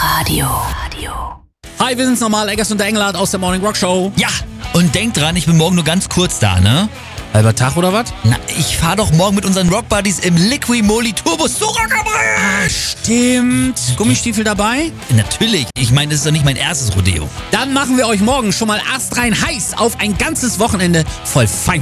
Radio. Hi, wir sind's nochmal, Eggers und der Engelhardt aus der Morning Rock Show. Ja, und denkt dran, ich bin morgen nur ganz kurz da, ne? Halber Tag oder was? Na, ich fahr doch morgen mit unseren Rock Buddies im Liqui-Moly Turbus zu Rock am Ring. Stimmt. Gummistiefel dabei? Natürlich, ich meine, das ist doch nicht mein erstes Rodeo. Dann machen wir euch morgen schon mal astrein heiß auf ein ganzes Wochenende voll Fein.